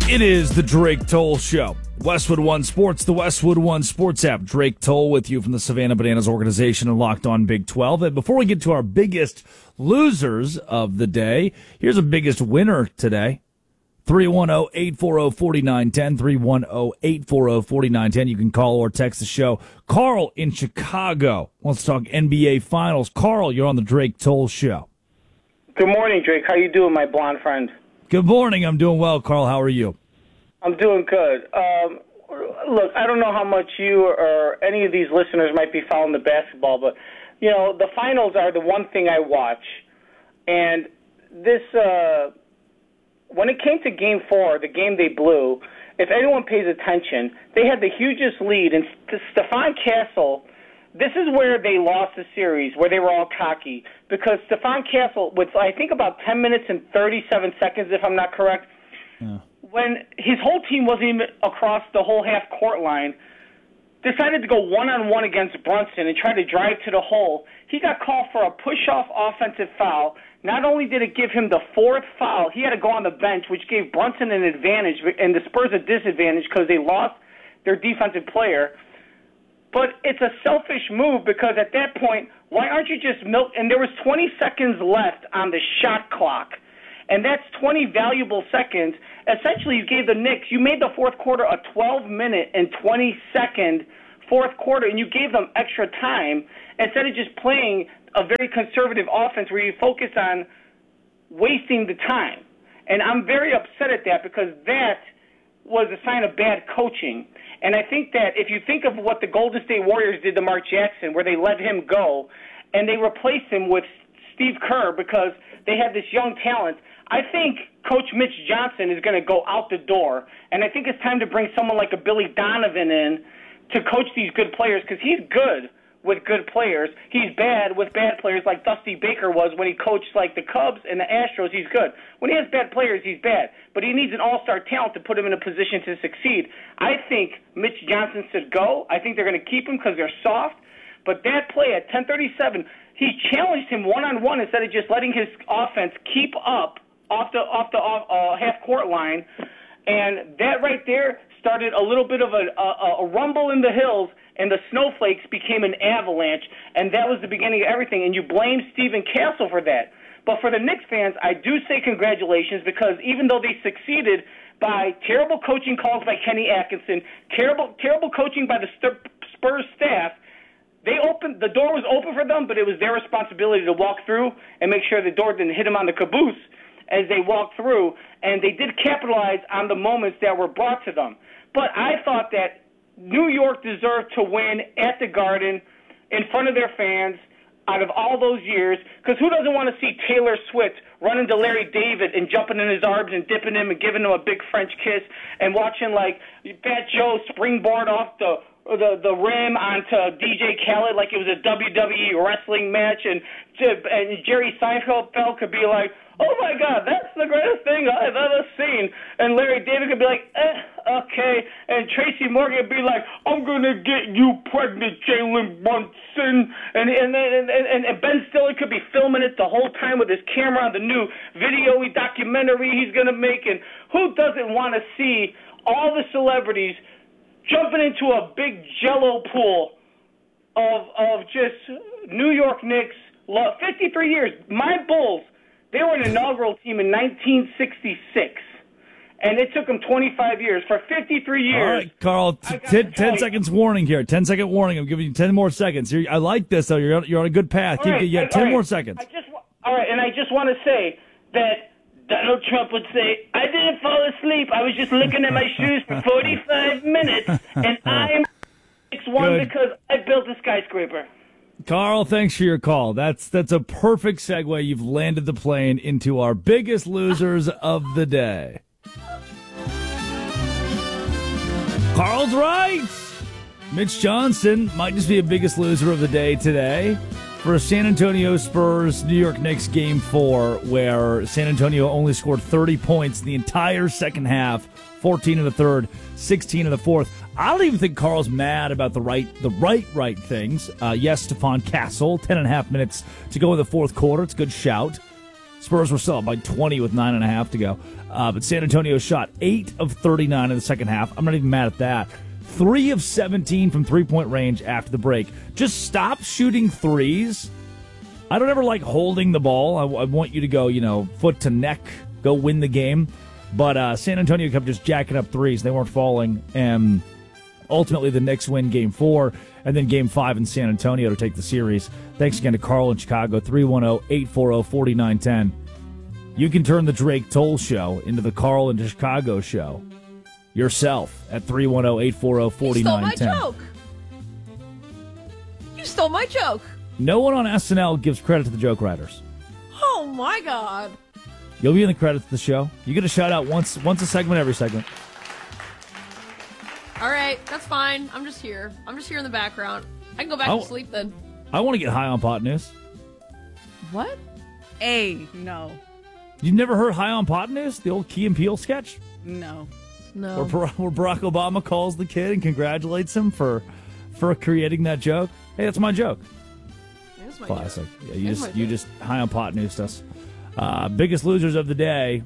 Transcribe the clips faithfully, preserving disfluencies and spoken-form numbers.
It is the Drake Toll Show. Westwood One Sports, the Westwood One Sports app. Drake Toll with you from the Savannah Bananas organization and Locked On Big twelve. And before we get to our biggest losers of the day, here's a biggest winner today. three one zero, eight four zero, four nine one zero, three one zero, eight four zero, four nine one zero. You can call or text the show. Carl in Chicago wants to talk N B A Finals. Carl, you're on the Drake Toll Show. Good morning, Drake. How you doing, my blonde friend? Good morning. I'm doing well. Carl, how are you? I'm doing good. Um, look, I don't know how much you or any of these listeners might be following the basketball, but, you know, the finals are the one thing I watch. And this, uh, when it came to Game four, the game they blew, if anyone pays attention, they had the hugest lead. And Stephon Castle, this is where they lost the series, where they were all cocky. Because Stephon Castle, with I think about ten minutes and thirty-seven seconds, if I'm not correct, yeah. when his whole team wasn't even across the whole half-court line, decided to go one-on-one against Brunson and try to drive to the hole. He got called for a push-off offensive foul. Not only did it give him the fourth foul, he had to go on the bench, which gave Brunson an advantage and the Spurs a disadvantage because they lost their defensive player. But it's a selfish move because at that point, why aren't you just milk? And there was twenty seconds left on the shot clock. And that's twenty valuable seconds. Essentially, you gave the Knicks, you made the fourth quarter a twelve-minute and twenty-second fourth quarter, and you gave them extra time instead of just playing a very conservative offense where you focus on wasting the time. And I'm very upset at that because that was a sign of bad coaching. And I think that if you think of what the Golden State Warriors did to Mark Jackson, where they let him go, and they replaced him with Steve Kerr because they had this young talent, I think Coach Mitch Johnson is going to go out the door. And I think it's time to bring someone like a Billy Donovan in to coach these good players because he's good with good players. He's bad with bad players like Dusty Baker was when he coached like the Cubs and the Astros. He's good. When he has bad players, he's bad. But he needs an all-star talent to put him in a position to succeed. I think Mitch Johnson should go. I think they're going to keep him because they're soft. But that play at ten thirty-seven, he challenged him one-on-one instead of just letting his offense keep up off the off the off, uh, half-court line. And that right there started a little bit of a, a, a rumble in the hills, and the snowflakes became an avalanche, and that was the beginning of everything. And you blame Stephen Castle for that. But for the Knicks fans, I do say congratulations because even though they succeeded by terrible coaching calls by Kenny Atkinson, terrible terrible coaching by the Spurs staff, they opened the door was open for them, but it was their responsibility to walk through and make sure the door didn't hit them on the caboose as they walked through, and they did capitalize on the moments that were brought to them. But I thought that New York deserved to win at the Garden in front of their fans out of all those years, because who doesn't want to see Taylor Swift running to Larry David and jumping in his arms and dipping him and giving him a big French kiss and watching, like, Fat Joe springboard off the the the rim onto D J Khaled like it was a W W E wrestling match, and, and Jerry Seinfeld could be like, oh, my God, that's the greatest thing I've ever seen. And Larry David could be like, eh, okay. And Tracy Morgan would be like, I'm going to get you pregnant, Jalen Brunson. And and, and, and and Ben Stiller could be filming it the whole time with his camera on the new video documentary he's going to make. And who doesn't want to see all the celebrities jumping into a big jello pool of of just New York Knicks, fifty-three years. My Bulls, they were an inaugural team in nineteen sixty-six, and it took them twenty-five years. For fifty-three years. All right, Carl, t- ten, ten seconds warning here. ten second warning. I'm giving you ten more seconds. You're, I like this, though. You're on, you're on a good path. Keep, right, you got ten right. more seconds. I just, all right, and I just want to say that Donald Trump would say, I didn't fall asleep. I was just looking at my shoes for forty-five minutes, and I'm six one because I built a skyscraper. Carl, thanks for your call. That's that's a perfect segue. You've landed the plane into our biggest losers of the day. Carl's right. Mitch Johnson might just be a biggest loser of the day today for San Antonio Spurs New York Knicks game four, where San Antonio only scored thirty points in the entire second half, fourteen in the third, sixteen in the fourth. I don't even think Carl's mad about the right, the right, right things. Uh, yes, Stephon Castle, ten and a half minutes to go in the fourth quarter. It's a good shout. Spurs were still up by twenty with nine and a half to go. Uh, but San Antonio shot eight of thirty-nine in the second half. I'm not even mad at that. three of seventeen from three-point range after the break. Just stop shooting threes. I don't ever like holding the ball. I, I want you to go, you know, foot to neck, go win the game. But uh, San Antonio kept just jacking up threes. They weren't falling. And ultimately, the Knicks win game four, and then game five in San Antonio to take the series. Thanks again to Carl in Chicago, three one zero, eight four zero, four nine one zero. You can turn the Drake Toll Show into the Carl in Chicago Show yourself at three one zero, eight four zero, four nine one zero. You stole my joke. You stole my joke. No one on S N L gives credit to the joke writers. Oh, my God. You'll be in the credits of the show. You get a shout out once once a segment, every segment. All right, that's fine. I'm just here. I'm just here in the background. I can go back Oh. to sleep then. I want to get high on pot news. What? A, no. You've never heard High on Pot News? The old Key and Peele sketch? No. No. Where, Bar- where Barack Obama calls the kid and congratulates him for for creating that joke. Hey, that's my joke. That's my Classic. joke. Yeah, you That's just my you joke. just High on Pot News us. Uh, biggest losers of the day.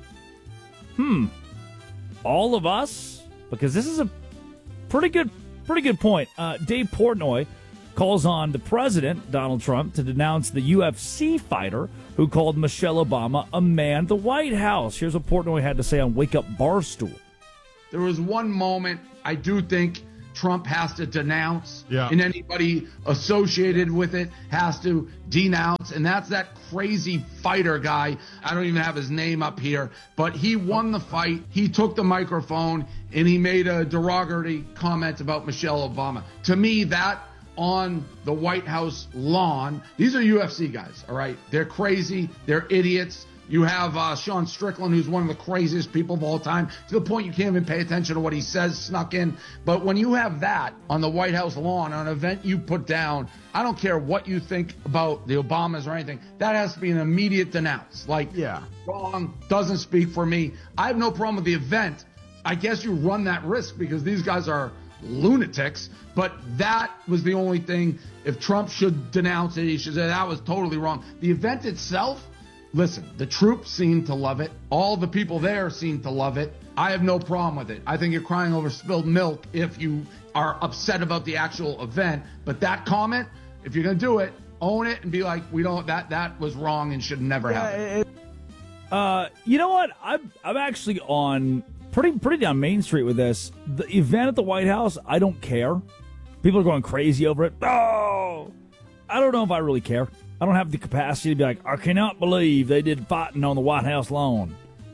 Hmm. All of us? Because this is a pretty good pretty good point. Uh, Dave Portnoy calls on the president, Donald Trump, to denounce the U F C fighter who called Michelle Obama a man at the White House. Here's what Portnoy had to say on Wake Up Barstool. There was one moment I do think Trump has to denounce, Yeah. and anybody associated with it has to denounce, and that's that crazy fighter guy. I don't even have his name up here, but he won the fight. He took the microphone, and he made a derogatory comment about Michelle Obama. To me, that on the White House lawn, these are U F C guys, all right? They're crazy. They're idiots. You have uh, Sean Strickland, who's one of the craziest people of all time, to the point you can't even pay attention to what he says snuck in. But when you have that on the White House lawn, on an event you put down, I don't care what you think about the Obamas or anything, that has to be an immediate denounce. Like, Yeah. wrong, doesn't speak for me. I have no problem with the event. I guess you run that risk because these guys are lunatics, but that was the only thing. If Trump should denounce it, he should say that was totally wrong. The event itself, listen, the troops seem to love it. All the people there seem to love it. I have no problem with it. I think you're crying over spilled milk if you are upset about the actual event. But that comment, if you're going to do it, own it and be like, we don't, that, that was wrong and should never happen. Uh, you know what? I'm I'm actually on pretty pretty down Main Street with this. The event at the White House, I don't care. People are going crazy over it. Oh, I don't know if I really care. I don't have the capacity to be like, I cannot believe they did fighting on the White House lawn.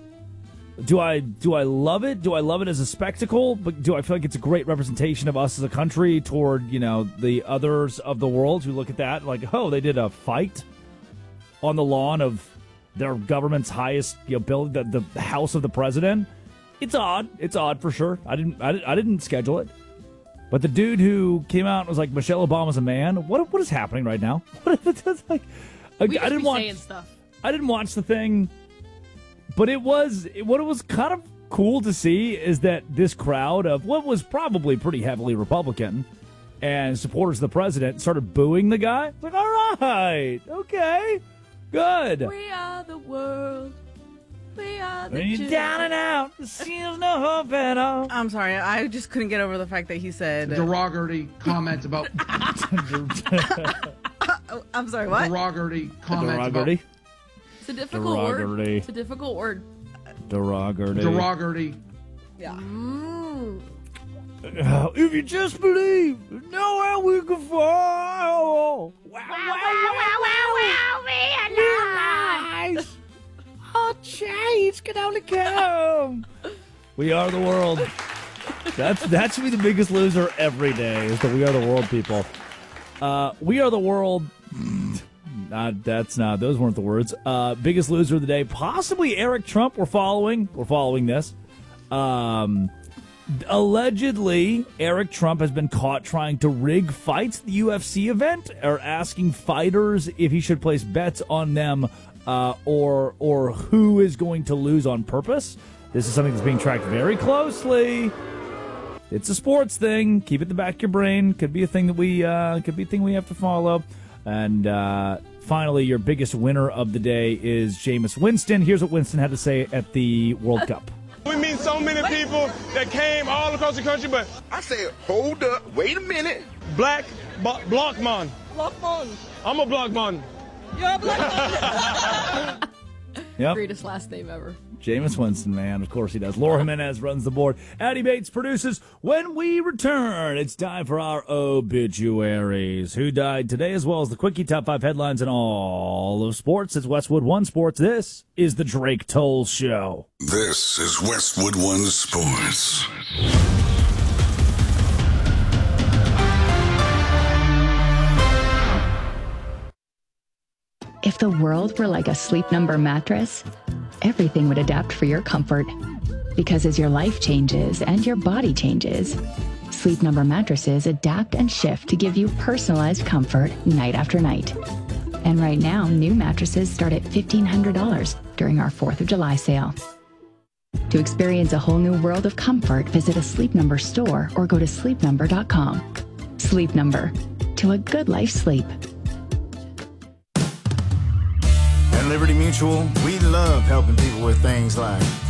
Do I do I love it? Do I love it as a spectacle? But do I feel like it's a great representation of us as a country toward, you know, the others of the world who look at that like, oh, they did a fight on the lawn of their government's highest, you know, building, the, the house of the president? It's odd. It's odd for sure. I didn't I, I didn't schedule it. But the dude who came out and was like, Michelle Obama's a man. What what is happening right now? What is it like? I, We just I didn't be watch. saying stuff. I didn't watch the thing, but it was what it was kind of cool to see is that this crowd of what was probably pretty heavily Republican and supporters of the president started booing the guy. It's like, all right, okay, good. We are the world. We are the When you're children. down and out, there seems no hope at all. I'm sorry. I just couldn't get over the fact that he said. Derogatory comment about Oh, I'm sorry, what? derogatory comment Derogatory. It's a difficult word. Derogatory. It's a difficult word. Derogatory. about derogatory. Yeah. Mm. Uh, If you just believe, nowhere we can fall. Wow, wow, wow, wow, wow, realize all change can only come. We are the world. That's that should be the biggest loser every day. Is that we are the world, people. Uh, we are the world. Not that's not. Those weren't the words. Uh, biggest loser of the day, possibly Eric Trump. We're following. We're following this. Um. Allegedly, Eric Trump has been caught trying to rig fights at the U F C event, or asking fighters if he should place bets on them, uh, or or who is going to lose on purpose. This is something that's being tracked very closely. It's a sports thing. Keep it in the back of your brain. Could be a thing that we uh, could be a thing we have to follow. And uh, finally, your biggest winner of the day is Jameis Winston. Here's what Winston had to say at the World Cup. We meet so many people that came all across the country, but I said, hold up, wait a minute. Black bo- Blockman. Blockman. I'm a Blockman. You're a Blockman. Yep. Greatest last name ever. Jameis Winston, man. Of course he does. Laura Jimenez runs the board. Addie Bates produces. When we return, it's time for our obituaries. Who died today, as well as the Quickie Top five headlines in all of sports. It's Westwood One Sports. This is the Drake Toll Show. This is Westwood One Sports. If the world were like a Sleep Number mattress, everything would adapt for your comfort. Because as your life changes and your body changes, Sleep Number mattresses adapt and shift to give you personalized comfort night after night. And right now, new mattresses start at fifteen hundred dollars during our fourth of July sale. To experience a whole new world of comfort, visit a Sleep Number store or go to sleep number dot com. Sleep Number. To a good life sleep. At Liberty Mutual, we love helping people with things like